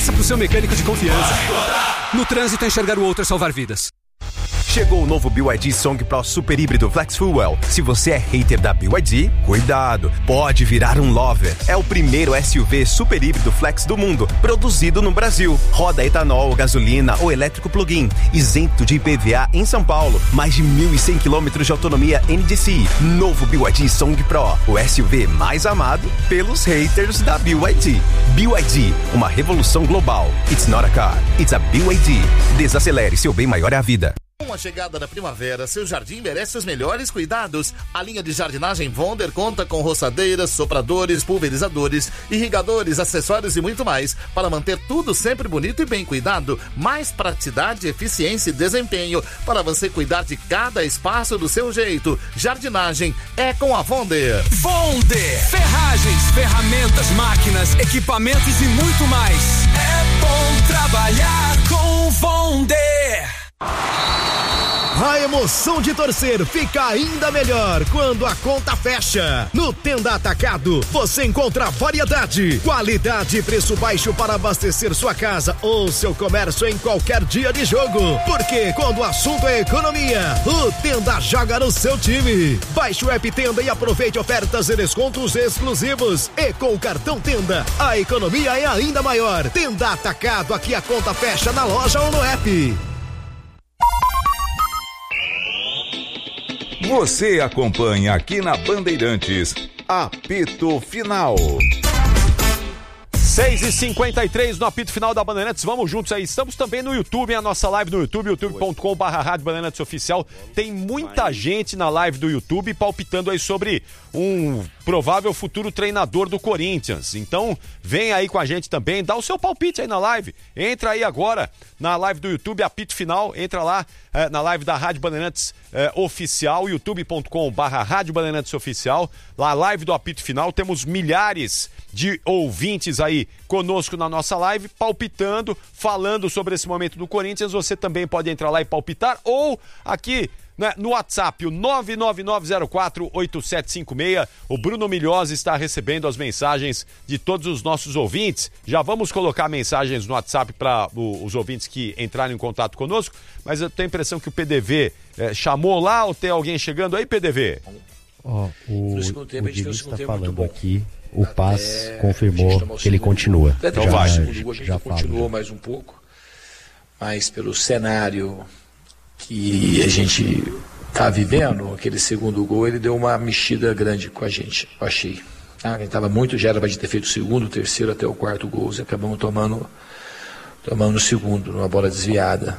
Peça pro seu mecânico de confiança. No trânsito, enxergar o outro é salvar vidas. Chegou o novo BYD Song Pro Super Híbrido Flex Fuel. Se você é hater da BYD, cuidado, pode virar um lover. É o primeiro SUV super híbrido flex do mundo, produzido no Brasil. Roda etanol, gasolina ou elétrico plug-in, isento de IPVA em São Paulo. Mais de 1.100 km de autonomia NDCi. Novo BYD Song Pro, o SUV mais amado pelos haters da BYD. BYD, uma revolução global. It's not a car, it's a BYD. Desacelere, seu bem maior é a vida. Com a chegada da primavera, seu jardim merece os melhores cuidados. A linha de jardinagem Vonder conta com roçadeiras, sopradores, pulverizadores, irrigadores, acessórios e muito mais para manter tudo sempre bonito e bem cuidado. Mais praticidade, eficiência e desempenho para você cuidar de cada espaço do seu jeito. Jardinagem é com a Vonder. Vonder! Ferragens, ferramentas, máquinas, equipamentos e muito mais. É bom trabalhar com Vonder. A emoção de torcer fica ainda melhor quando a conta fecha. No Tenda Atacado, você encontra variedade, qualidade e preço baixo para abastecer sua casa ou seu comércio em qualquer dia de jogo. Porque quando o assunto é economia, o Tenda joga no seu time. Baixe o app Tenda e aproveite ofertas e descontos exclusivos. E com o cartão Tenda, a economia é ainda maior. Tenda Atacado, aqui a conta fecha na loja ou no app. Você acompanha aqui na Bandeirantes, Apito Final. 6h53 no apito final da Bandeirantes, vamos juntos aí, estamos também no YouTube, a nossa live no YouTube, youtube.com/Rádio Bandeirantes Oficial, tem muita gente na live do YouTube palpitando aí sobre um provável futuro treinador do Corinthians, então vem aí com a gente também, dá o seu palpite aí na live, entra aí agora na live do YouTube, apito final, entra lá na live da Rádio Bandeirantes Oficial, youtube.com/Rádio Bandeirantes Oficial, lá live do apito final, temos milhares de ouvintes aí conosco na nossa live, palpitando, falando sobre esse momento do Corinthians. Você também pode entrar lá e palpitar, ou aqui, né, no WhatsApp, o 999048756. O Bruno Milhosa está recebendo as mensagens de todos os nossos ouvintes. Já vamos colocar mensagens no WhatsApp para os ouvintes que entrarem em contato conosco, mas eu tenho a impressão que o PDV chamou lá, ou tem alguém chegando aí, PDV? O Diniz está falando aqui, o Paz confirmou que ele continua. Então vai. O segundo gol a gente continuou mais um pouco, mas pelo cenário que a gente está vivendo, aquele segundo gol, ele deu uma mexida grande com a gente, eu achei. A gente estava muito, já era para ter feito o segundo, o terceiro até o quarto gol, e acabamos tomando o segundo, numa bola desviada.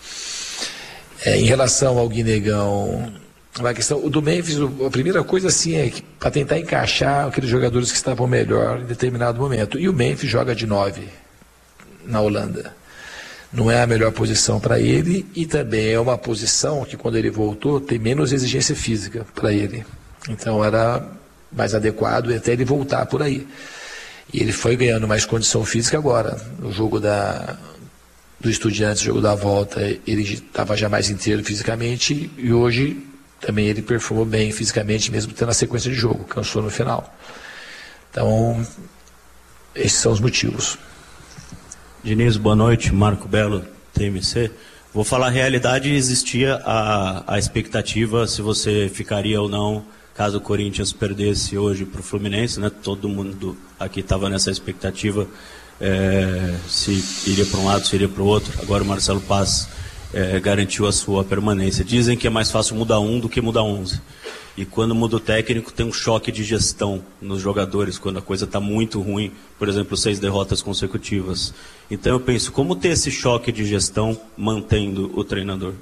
Em relação ao Guinegão, a questão, o do Memphis, a primeira coisa assim é para tentar encaixar aqueles jogadores que estavam melhor em determinado momento. E o Memphis joga de 9 na Holanda. Não é a melhor posição para ele e também é uma posição que quando ele voltou tem menos exigência física para ele. Então era mais adequado até ele voltar por aí. E ele foi ganhando mais condição física agora. No jogo do Estudiantes, jogo da volta, ele estava já mais inteiro fisicamente e hoje também ele performou bem fisicamente, mesmo tendo a sequência de jogo, cansou no final. Então, esses são os motivos. Diniz, boa noite, Marco Belo, TMC. Vou falar a realidade, existia a expectativa se você ficaria ou não, caso o Corinthians perdesse hoje para o Fluminense, né? Todo mundo aqui estava nessa expectativa, se iria para um lado, se iria para o outro. Agora o Marcelo Paz garantiu a sua permanência. Dizem que é mais fácil mudar um do que mudar 11. E quando muda o técnico, tem um choque de gestão nos jogadores, quando a coisa está muito ruim, por exemplo, 6 derrotas consecutivas. Então eu penso, como ter esse choque de gestão mantendo o treinador?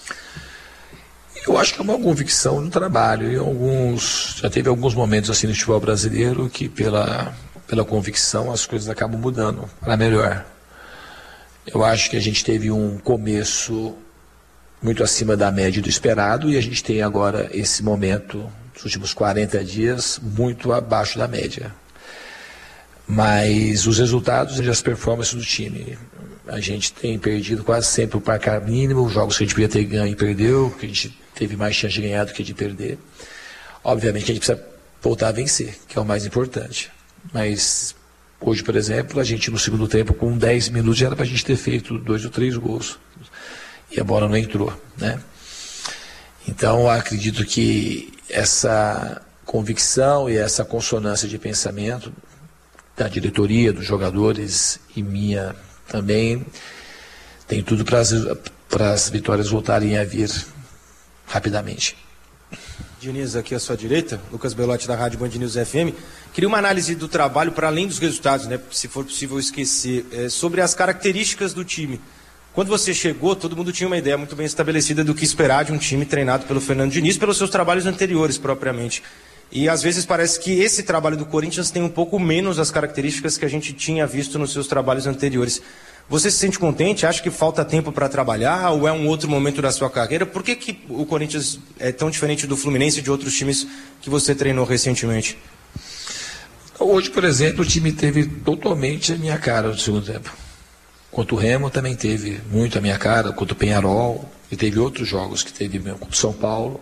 Eu acho que é uma convicção no trabalho. Já teve alguns momentos assim no futebol brasileiro que pela convicção as coisas acabam mudando para melhor. Eu acho que a gente teve um começo muito acima da média do esperado e a gente tem agora esse momento, nos últimos 40 dias, muito abaixo da média. Mas os resultados e as performances do time, a gente tem perdido quase sempre o placar mínimo, os jogos que a gente podia ter ganho e perdeu, que a gente teve mais chance de ganhar do que de perder. Obviamente que a gente precisa voltar a vencer, que é o mais importante. Mas Hoje, por exemplo, a gente no segundo tempo, com 10 minutos, já era para a gente ter feito 2 ou 3 gols. E a bola não entrou, né? Então, acredito que essa convicção e essa consonância de pensamento da diretoria, dos jogadores e minha também, tem tudo para as vitórias voltarem a vir rapidamente. Diniz, aqui à sua direita, Lucas Belotti da Rádio Band News FM. Queria uma análise do trabalho, para além dos resultados, né, se for possível esquecer, sobre as características do time. Quando você chegou, todo mundo tinha uma ideia muito bem estabelecida do que esperar de um time treinado pelo Fernando Diniz, pelos seus trabalhos anteriores, propriamente. E às vezes parece que esse trabalho do Corinthians tem um pouco menos as características que a gente tinha visto nos seus trabalhos anteriores. Você se sente contente? Acha que falta tempo para trabalhar ou é um outro momento da sua carreira? Por que o Corinthians é tão diferente do Fluminense e de outros times que você treinou recentemente? Hoje, por exemplo, o time teve totalmente a minha cara no segundo tempo. Contra o Remo também teve muito a minha cara, contra o Peñarol, e teve outros jogos que teve mesmo, contra o São Paulo.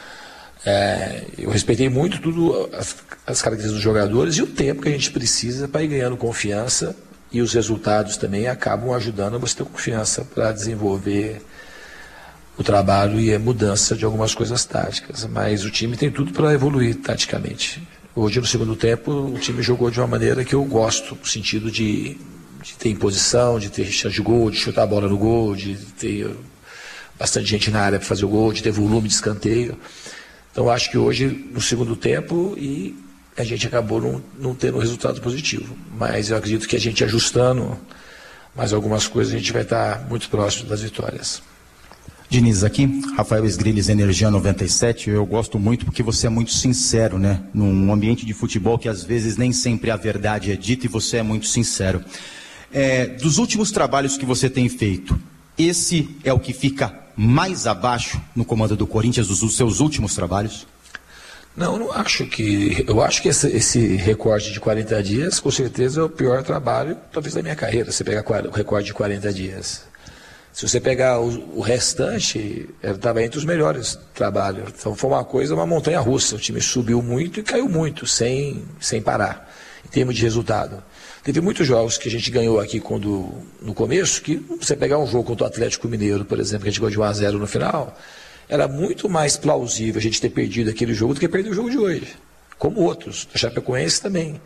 Eu respeitei muito tudo, as características dos jogadores e o tempo que a gente precisa para ir ganhando confiança. E os resultados também acabam ajudando a você ter confiança para desenvolver o trabalho e a mudança de algumas coisas táticas. Mas o time tem tudo para evoluir taticamente. Hoje, no segundo tempo, o time jogou de uma maneira que eu gosto, no sentido de ter imposição, de ter chance de gol, de chutar a bola no gol, de ter bastante gente na área para fazer o gol, de ter volume de escanteio. Então, acho que hoje, no segundo tempo, a gente acabou não tendo um resultado positivo. Mas eu acredito que a gente ajustando mais algumas coisas, a gente vai estar muito próximo das vitórias. Diniz, aqui, Rafael Esgrilles, Energia 97, eu gosto muito porque você é muito sincero, né? Num ambiente de futebol que às vezes nem sempre a verdade é dita e você é muito sincero. Dos últimos trabalhos que você tem feito, esse é o que fica mais abaixo no comando do Corinthians dos seus últimos trabalhos? Não, não acho que... Eu acho que esse recorde de 40 dias, com certeza, é o pior trabalho, talvez, da minha carreira, você pegar o recorde de 40 dias. Se você pegar o restante, estava entre os melhores trabalhos. Então, foi uma montanha-russa. O time subiu muito e caiu muito, sem parar, em termos de resultado. Teve muitos jogos que a gente ganhou aqui no começo, que você pegar um jogo contra o Atlético Mineiro, por exemplo, que a gente ganhou de 1-0 no final... Era muito mais plausível a gente ter perdido aquele jogo do que perder o jogo de hoje. Como outros, a Chapecoense também.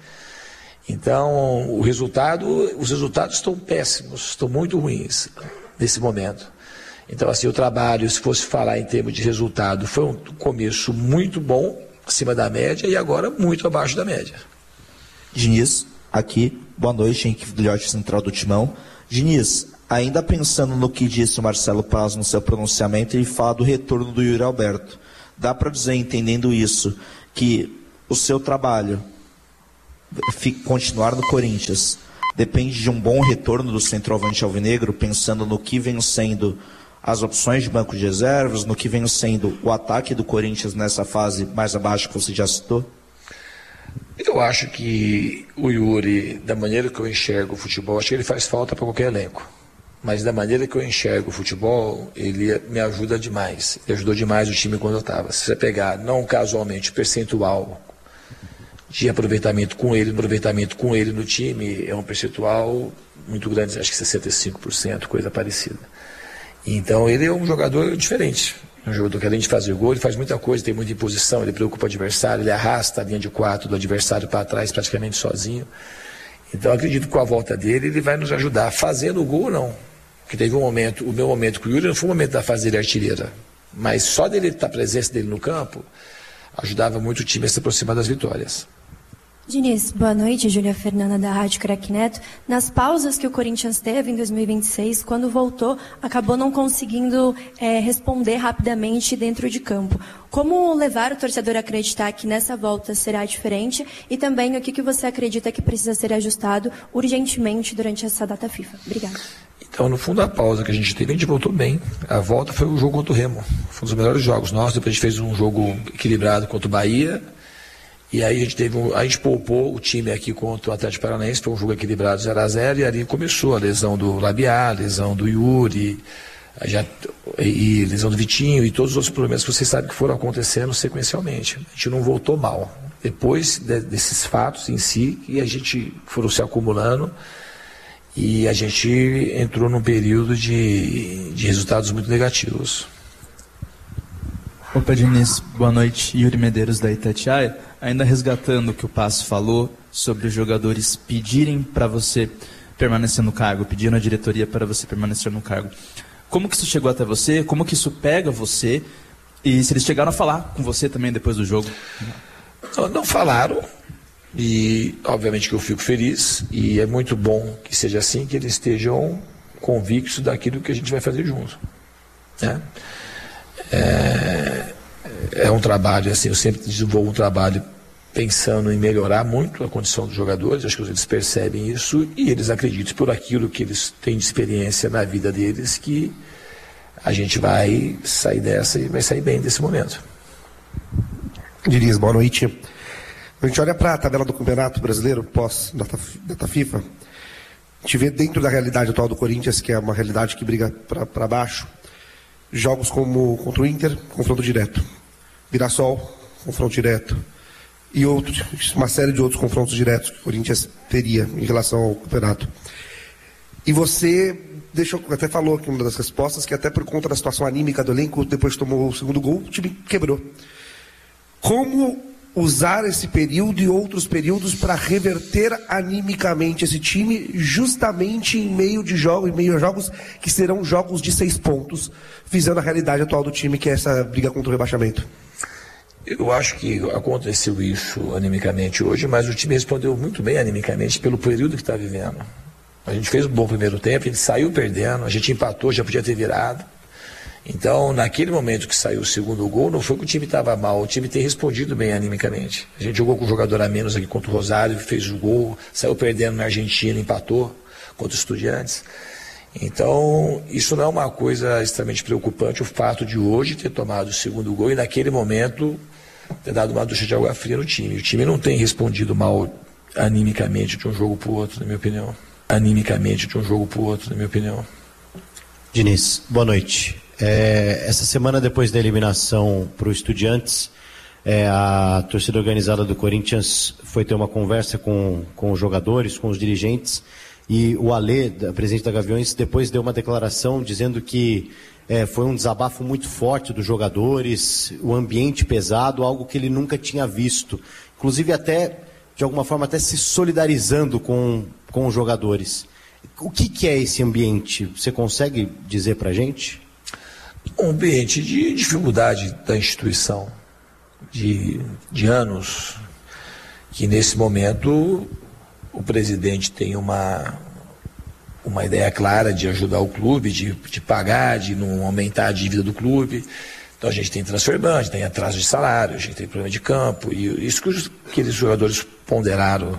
Então, os resultados estão péssimos, estão muito ruins nesse momento. Então, assim, o trabalho, se fosse falar em termos de resultado, foi um começo muito bom, acima da média, e agora muito abaixo da média. Diniz, aqui, boa noite, Henrique Filhote, Central do Timão. Diniz, ainda pensando no que disse o Marcelo Paz no seu pronunciamento, ele fala do retorno do Yuri Alberto. Dá para dizer, entendendo isso, que o seu trabalho, continuar no Corinthians, depende de um bom retorno do centroavante alvinegro, pensando no que vem sendo as opções de banco de reservas, no que vem sendo o ataque do Corinthians nessa fase mais abaixo que você já citou? Eu acho que o Yuri, da maneira que eu enxergo o futebol, acho que ele faz falta para qualquer elenco. Mas da maneira que eu enxergo o futebol, ele me ajuda demais. Ele ajudou demais o time quando eu estava. Se você pegar, não casualmente, o percentual de aproveitamento com ele no time, é um percentual muito grande, acho que 65%, coisa parecida. Então ele é um jogador diferente. Um jogador que além de fazer gol, ele faz muita coisa, tem muita imposição, ele preocupa o adversário, ele arrasta a linha de 4 do adversário para trás praticamente sozinho. Então acredito que com a volta dele, ele vai nos ajudar. Fazendo o gol, não. Porque teve o meu momento com o Yuri não foi o momento da fase dele artilheira. Mas só dele estar a presença dele no campo, ajudava muito o time a se aproximar das vitórias. Diniz, boa noite, Júlia Fernanda da Rádio Crack Neto. Nas pausas que o Corinthians teve em 2026, quando voltou, acabou não conseguindo responder rapidamente dentro de campo. Como levar o torcedor a acreditar que nessa volta será diferente? E também o que você acredita que precisa ser ajustado urgentemente durante essa data FIFA? Obrigada. Então, no fundo, a pausa que a gente teve, a gente voltou bem. A volta foi o jogo contra o Remo. Foi um dos melhores jogos nossos. Depois a gente fez um jogo equilibrado contra o Bahia. E aí a gente poupou o time aqui contra o Atlético Paranaense, foi um jogo equilibrado 0-0, e ali começou a lesão do Labiá, a lesão do Yuri, lesão do Vitinho, e todos os outros problemas que vocês sabem que foram acontecendo sequencialmente. A gente não voltou mal. depois desses fatos em si, que a gente foram se acumulando e a gente entrou num período de resultados muito negativos. Opa, Diniz, boa noite. Yuri Medeiros, da Itatiaia. Ainda resgatando o que o Passo falou sobre os jogadores pedirem para você permanecer no cargo, pedindo à diretoria para você permanecer no cargo. Como que isso chegou até você? Como que isso pega você? E se eles chegaram a falar com você também depois do jogo? Não falaram. E obviamente que eu fico feliz. E é muito bom que seja assim, que eles estejam convictos daquilo que a gente vai fazer junto. Né? É um trabalho, assim, eu sempre desenvolvo um trabalho pensando em melhorar muito a condição dos jogadores. Acho que eles percebem isso e eles acreditam por aquilo que eles têm de experiência na vida deles, que a gente vai sair dessa e vai sair bem desse momento. Diniz, boa noite. A gente olha para a tabela do Campeonato Brasileiro pós-data FIFA, a gente vê dentro da realidade atual do Corinthians, que é uma realidade que briga para baixo, jogos como contra o Inter, confronto direto, Mirassol, confronto direto, e uma série de outros confrontos diretos que o Corinthians teria em relação ao campeonato. E você até falou aqui uma das respostas, que até por conta da situação anímica do elenco, depois que tomou o segundo gol, o time quebrou. Como usar esse período e outros períodos para reverter animicamente esse time, justamente em meio a jogos que serão jogos de 6 pontos, visando a realidade atual do time, que é essa briga contra o rebaixamento? Eu acho que aconteceu isso animicamente hoje, mas o time respondeu muito bem animicamente pelo período que está vivendo. A gente fez um bom primeiro tempo, a gente saiu perdendo, a gente empatou, já podia ter virado. Então, naquele momento que saiu o segundo gol, não foi que o time estava mal, o time tem respondido bem animicamente. A gente jogou com um jogador a menos aqui contra o Rosário, fez o gol, saiu perdendo na Argentina, empatou contra os Estudiantes. Então, isso não é uma coisa extremamente preocupante, o fato de hoje ter tomado o segundo gol e naquele momento ter dado uma ducha de água fria no time. O time não tem respondido mal animicamente de um jogo para o outro, na minha opinião. Diniz, boa noite. Essa semana, depois da eliminação para o Estudiantes, a torcida organizada do Corinthians foi ter uma conversa com os jogadores, com os dirigentes, e o Alê, presidente da Gaviões, depois deu uma declaração dizendo que foi um desabafo muito forte dos jogadores, o ambiente pesado, algo que ele nunca tinha visto, inclusive até, de alguma forma, até se solidarizando com os jogadores. O que é esse ambiente? Você consegue dizer para a gente? Um ambiente de dificuldade da instituição, de anos, que nesse momento o presidente tem uma ideia clara de ajudar o clube, de pagar, de não aumentar a dívida do clube. Então a gente tem transfer ban, tem atraso de salário, a gente tem problema de campo, e isso que aqueles jogadores ponderaram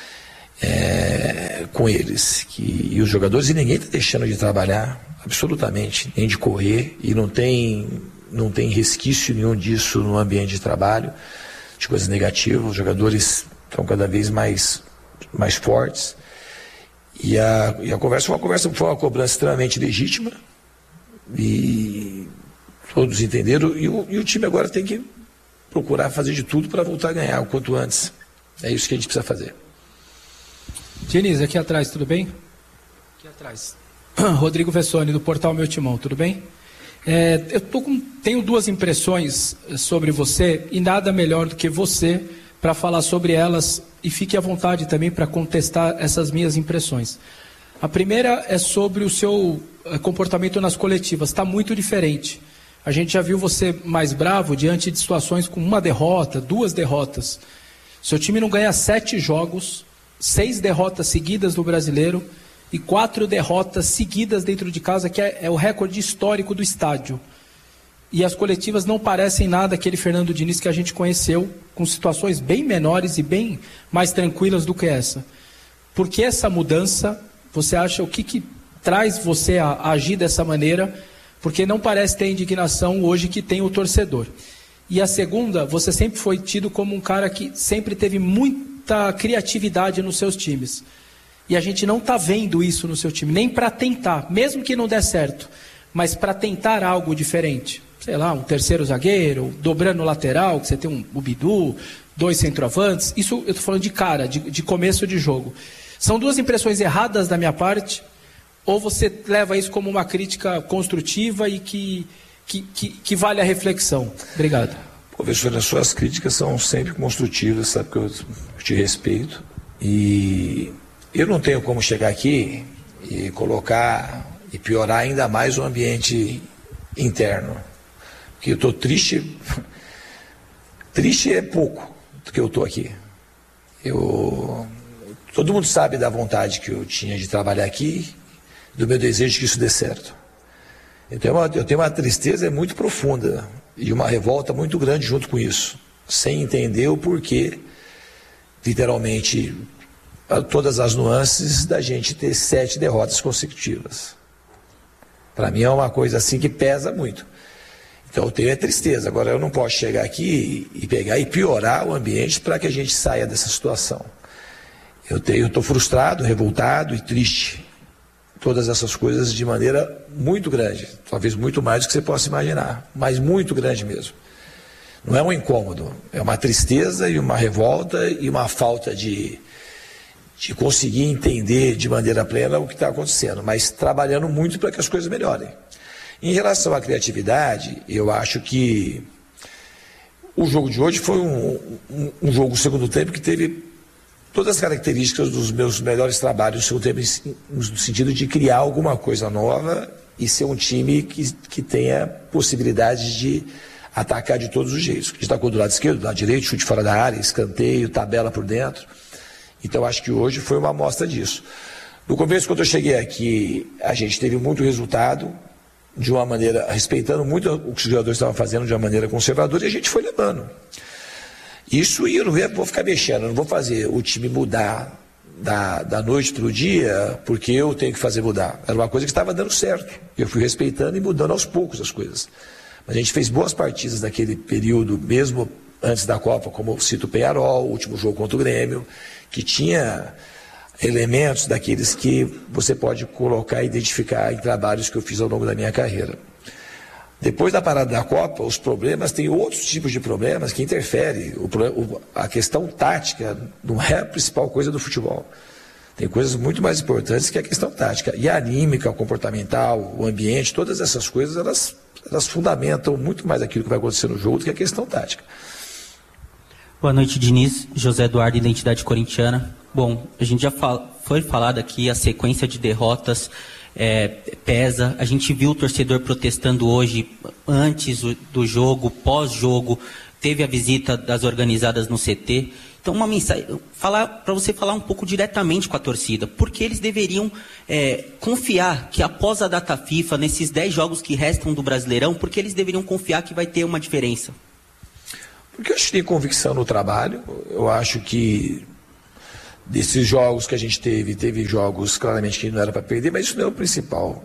com eles, e os jogadores, e ninguém está deixando de trabalhar, absolutamente, nem de correr, e não tem resquício nenhum disso no ambiente de trabalho, de coisas negativas. Os jogadores estão cada vez mais fortes, e a conversa foi uma cobrança extremamente legítima, e todos entenderam, e o time agora tem que procurar fazer de tudo para voltar a ganhar o quanto antes. É isso que a gente precisa fazer. Diniz, aqui atrás, tudo bem? Aqui atrás. Rodrigo Vessoni, do Portal Meu Timão, tudo bem? Eu tenho 2 impressões sobre você, e nada melhor do que você para falar sobre elas, e fique à vontade também para contestar essas minhas impressões. A primeira é sobre o seu comportamento nas coletivas, está muito diferente. A gente já viu você mais bravo diante de situações com 1 derrota, 2 derrotas. Seu time não ganha 7 jogos, 6 derrotas seguidas no Brasileiro e 4 derrotas seguidas dentro de casa, que é o recorde histórico do estádio. E as coletivas não parecem nada aquele Fernando Diniz que a gente conheceu, com situações bem menores e bem mais tranquilas do que essa. Por que essa mudança? Você acha, o que traz você a agir dessa maneira? Porque não parece ter a indignação hoje que tem o torcedor. E a segunda, você sempre foi tido como um cara que sempre teve muita criatividade nos seus times. E a gente não está vendo isso no seu time, nem para tentar, mesmo que não der certo, mas para tentar algo diferente. Sei lá, um terceiro zagueiro, dobrando o lateral, que você tem o Bidu, 2 centroavantes, isso eu estou falando de cara, de começo de jogo. São 2 impressões erradas da minha parte, ou você leva isso como uma crítica construtiva e que vale a reflexão? Obrigado. Professor, as suas críticas são sempre construtivas, sabe que eu te respeito. E eu não tenho como chegar aqui e colocar e piorar ainda mais o ambiente interno. Porque eu estou triste. Triste é pouco do que eu estou aqui. Todo mundo sabe da vontade que eu tinha de trabalhar aqui, do meu desejo que isso dê certo. Então eu tenho uma tristeza muito profunda e uma revolta muito grande junto com isso, sem entender o porquê, literalmente, todas as nuances da gente ter 7 derrotas consecutivas. Para mim é uma coisa assim que pesa muito. Então eu tenho tristeza. Agora eu não posso chegar aqui e pegar e piorar o ambiente para que a gente saia dessa situação. Eu estou frustrado, revoltado e triste. Todas essas coisas de maneira muito grande, talvez muito mais do que você possa imaginar, mas muito grande mesmo. Não é um incômodo, é uma tristeza e uma revolta e uma falta de conseguir entender de maneira plena o que está acontecendo, mas trabalhando muito para que as coisas melhorem. Em relação à criatividade, eu acho que o jogo de hoje foi um jogo do segundo tempo que teve todas as características dos meus melhores trabalhos no segundo tempo, no sentido de criar alguma coisa nova e ser um time que tenha possibilidade de atacar de todos os jeitos. A gente atacou do lado esquerdo, do lado direito, chute fora da área, escanteio, tabela por dentro. Então acho que hoje foi uma amostra disso. No começo, quando eu cheguei aqui, a gente teve muito resultado, de uma maneira, respeitando muito o que os jogadores estavam fazendo de uma maneira conservadora, e a gente foi levando. Isso e eu não vou ficar mexendo, eu não vou fazer o time mudar da noite para o dia, porque eu tenho que fazer mudar. Era uma coisa que estava dando certo. Eu fui respeitando e mudando aos poucos as coisas. Mas a gente fez boas partidas naquele período, mesmo antes da Copa, como eu cito o Peñarol, o último jogo contra o Grêmio, que tinha elementos daqueles que você pode colocar e identificar em trabalhos que eu fiz ao longo da minha carreira. Depois da parada da Copa, os problemas, tem outros tipos de problemas que interferem. A questão tática não é a principal coisa do futebol. Tem coisas muito mais importantes que a questão tática. E a anímica, o comportamental, o ambiente, todas essas coisas, elas fundamentam muito mais aquilo que vai acontecer no jogo do que a questão tática. Boa noite, Diniz. José Eduardo, Identidade Corintiana. Bom, a gente já foi falado aqui, a sequência de derrotas pesa. A gente viu o torcedor protestando hoje, antes do jogo, pós-jogo. Teve a visita das organizadas no CT. Então, uma mensagem, para você falar um pouco diretamente com a torcida. Por que eles deveriam confiar que após a data FIFA, nesses 10 jogos que restam do Brasileirão, por que eles deveriam confiar que vai ter uma diferença? Porque eu acho que tem convicção no trabalho. Eu acho que desses jogos que a gente teve jogos claramente que não era para perder, mas isso não é o principal.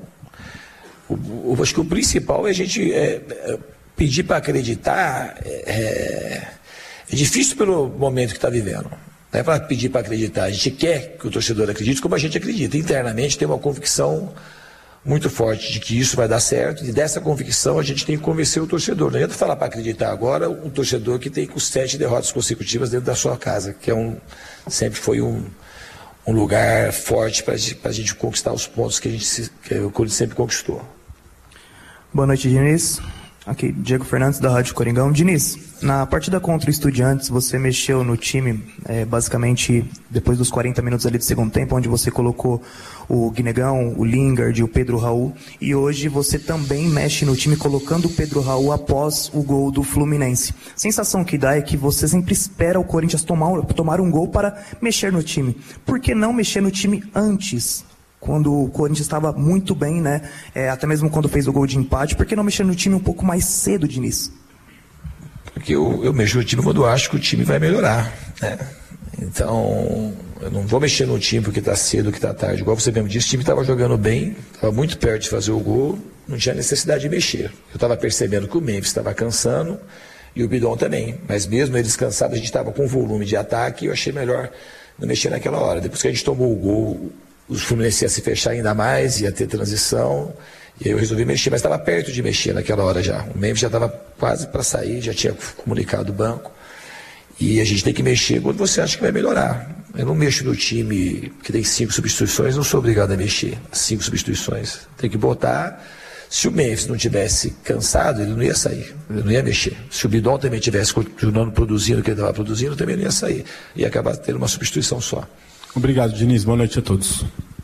Eu acho que o principal é a gente pedir para acreditar. É difícil pelo momento que está vivendo. Não é para pedir para acreditar. A gente quer que o torcedor acredite como a gente acredita. Internamente tem uma convicção muito forte de que isso vai dar certo, e dessa convicção a gente tem que convencer o torcedor. Não adianta falar para acreditar agora um torcedor que tem com 7 derrotas consecutivas dentro da sua casa, que sempre foi um lugar forte para a gente conquistar os pontos que o Corinthians sempre conquistou. Boa noite, Diniz. Aqui, Diego Fernandes, da Rádio Coringão. Diniz, na partida contra o Estudiantes, você mexeu no time, basicamente, depois dos 40 minutos ali do segundo tempo, onde você colocou o Guinegão, o Lingard e o Pedro Raul, e hoje você também mexe no time colocando o Pedro Raul após o gol do Fluminense. A sensação que dá é que você sempre espera o Corinthians tomar um gol para mexer no time. Por que não mexer no time antes? Quando o Corinthians estava muito bem, né? Até mesmo quando fez o gol de empate, por que não mexer no time um pouco mais cedo, Diniz? Porque eu mexo no time quando eu acho que o time vai melhorar, né? Então, eu não vou mexer no time porque está cedo, que está tarde. Igual você mesmo disse, o time estava jogando bem, estava muito perto de fazer o gol, não tinha necessidade de mexer. Eu estava percebendo que o Memphis estava cansando e o Bidon também. Mas mesmo eles cansados, a gente estava com volume de ataque e eu achei melhor não mexer naquela hora. Depois que a gente tomou o gol, os Fluminense ia se fechar ainda mais, ia ter transição, e aí eu resolvi mexer, mas estava perto de mexer naquela hora já. O Memphis já estava quase para sair, já tinha comunicado o banco, E a gente tem que mexer quando você acha que vai melhorar. Eu não mexo no time que tem 5 substituições, não sou obrigado a mexer. 5 substituições. Tem que botar. Se o Memphis não tivesse cansado, ele não ia sair. Ele não ia mexer. Se o Bidon também tivesse continuando produzindo o que ele estava produzindo, também não ia sair. Ia acabar tendo uma substituição só. Obrigado, Diniz. Boa noite a todos.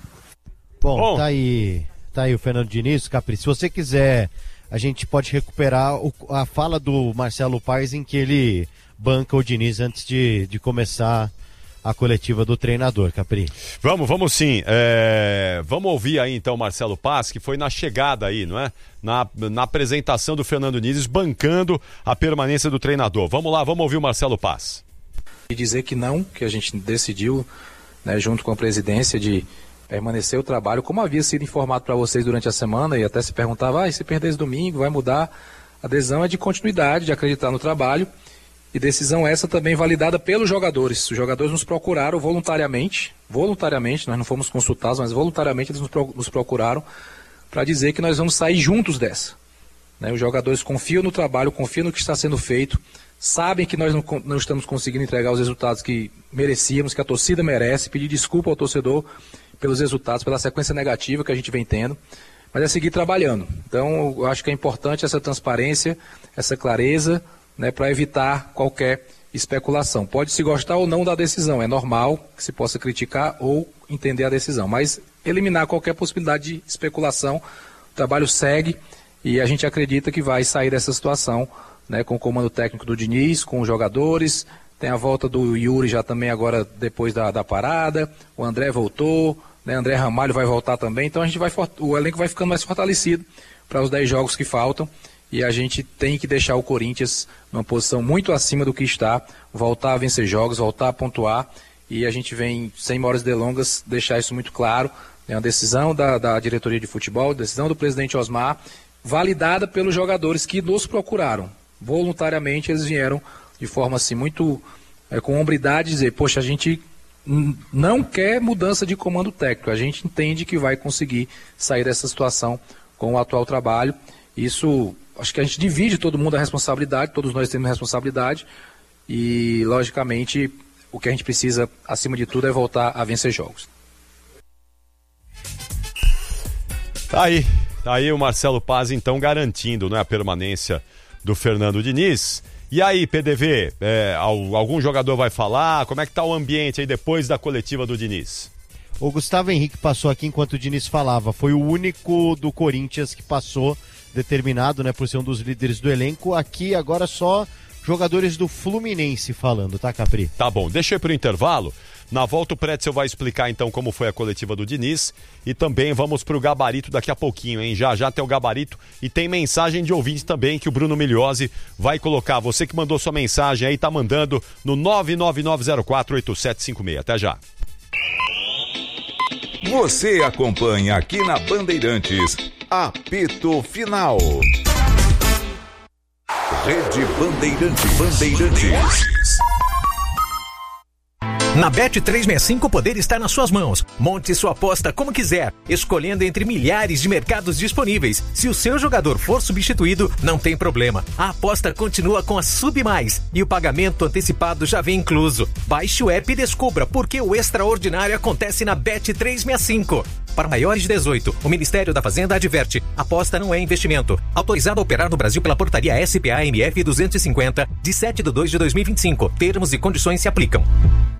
Bom, tá aí o Fernando Diniz, Capri. Se você quiser, a gente pode recuperar a fala do Marcelo Paes em que ele banca o Diniz antes de começar a coletiva do treinador, Capri. Vamos sim. Vamos ouvir aí então o Marcelo Paes, que foi na chegada aí, não é? Na apresentação do Fernando Diniz, bancando a permanência do treinador. Vamos lá, vamos ouvir o Marcelo Paes. E dizer que não, que a gente decidiu, né, junto com a presidência, de permanecer o trabalho, como havia sido informado para vocês durante a semana, e até se perguntava, se perder esse domingo, vai mudar? A decisão é de continuidade, de acreditar no trabalho. E decisão essa também validada pelos jogadores. Os jogadores nos procuraram voluntariamente, nós não fomos consultados, mas voluntariamente eles nos procuraram para dizer que nós vamos sair juntos dessa. Né? Os jogadores confiam no trabalho, confiam no que está sendo feito, sabem que nós não estamos conseguindo entregar os resultados que merecíamos, que a torcida merece, pedir desculpa ao torcedor pelos resultados, pela sequência negativa que a gente vem tendo, mas é seguir trabalhando. Então, eu acho que é importante essa transparência, essa clareza, né, para evitar qualquer especulação. Pode se gostar ou não da decisão, é normal que se possa criticar ou entender a decisão, mas eliminar qualquer possibilidade de especulação. O trabalho segue e a gente acredita que vai sair dessa situação, né, com o comando técnico do Diniz, com os jogadores. Tem a volta do Yuri já também agora depois da parada, o André voltou, né, André Ramalho vai voltar também, então o elenco vai ficando mais fortalecido para os 10 jogos que faltam. E a gente tem que deixar o Corinthians numa posição muito acima do que está, voltar a vencer jogos, voltar a pontuar, e a gente vem, sem maiores delongas, deixar isso muito claro. É uma decisão da diretoria de futebol, decisão do presidente Osmar, validada pelos jogadores que nos procuraram. Voluntariamente eles vieram de forma assim muito com hombridade dizer, poxa, a gente não quer mudança de comando técnico, a gente entende que vai conseguir sair dessa situação com o atual trabalho. Isso, acho que a gente divide todo mundo a responsabilidade, todos nós temos responsabilidade e, logicamente, o que a gente precisa, acima de tudo, é voltar a vencer jogos. Tá aí o Marcelo Paes, então, garantindo, né, a permanência do Fernando Diniz. E aí, PDV, algum jogador vai falar? Como é que tá o ambiente aí depois da coletiva do Diniz? O Gustavo Henrique passou aqui enquanto o Diniz falava. Foi o único do Corinthians que passou, determinado, né, por ser um dos líderes do elenco. Aqui agora só jogadores do Fluminense falando, tá, Capri? Tá bom, deixa eu ir pro intervalo. Na volta o Pretzel vai explicar então como foi a coletiva do Diniz e também vamos pro gabarito daqui a pouquinho, hein? Já tem o gabarito e tem mensagem de ouvinte também que o Bruno Migliozzi vai colocar. Você que mandou sua mensagem aí, tá mandando no 999048756. Até já. Você acompanha aqui na Bandeirantes, apito final. Rede Bandeirantes. Na Bet365 o poder está nas suas mãos. Monte sua aposta como quiser, escolhendo entre milhares de mercados disponíveis. Se o seu jogador for substituído, não tem problema. A aposta continua com a Submais e o pagamento antecipado já vem incluso. Baixe o app e descubra por que o extraordinário acontece na Bet365. Para maiores de 18, o Ministério da Fazenda adverte: aposta não é investimento. Autorizado a operar no Brasil pela portaria SPA-MF 250, de 7/2/2025. Termos e condições se aplicam.